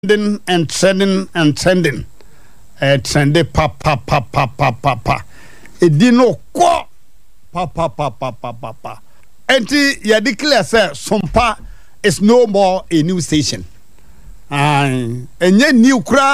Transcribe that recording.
and trending. Trendy pa. Edino ko pa. Enti ya declare say Sompa is no more a new station. Enye new kra